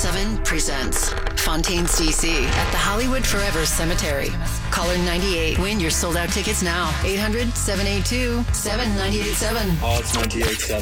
98.7 presents Fontaine's DC at the Hollywood Forever Cemetery. Caller 98. Win your sold-out tickets now. 800-782-7987. Oh, it's 98.7.